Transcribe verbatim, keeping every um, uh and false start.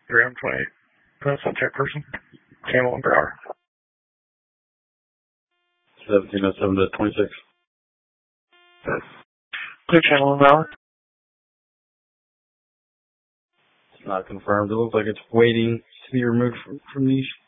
three hundred twenty-eight. Uh, subject person. Channel one per hour. seventeen oh seven to twenty-six. Clear channel one per hour. It's not confirmed. It looks like it's waiting to be removed from, from these.